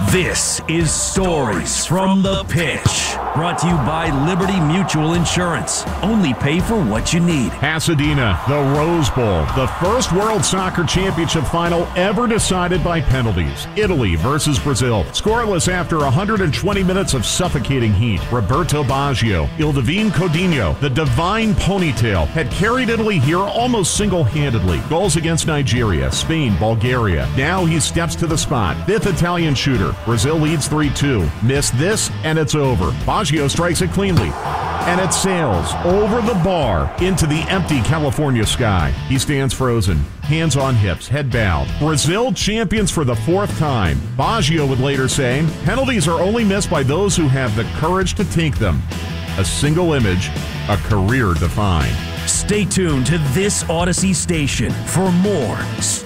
This is Stories from the Pitch, brought to you by Liberty Mutual Insurance. Only pay for what you need. Pasadena, the Rose Bowl, the first World Soccer Championship final ever decided by penalties. Italy versus Brazil. Scoreless after 120 minutes of suffocating heat. Roberto Baggio, Il Divine Coutinho, the divine ponytail, had carried Italy here almost single-handedly. Goals against Nigeria, Spain, Bulgaria. Now he steps to the spot. Fifth Italian shooter. Brazil leads 3-2. Miss this, and it's over. Baggio strikes it cleanly, and it sails over the bar into the empty California sky. He stands frozen, hands on hips, head bowed. Brazil champions for the fourth time. Baggio would later say, penalties are only missed by those who have the courage to take them. A single image, a career defined. Stay tuned to this Odyssey station for more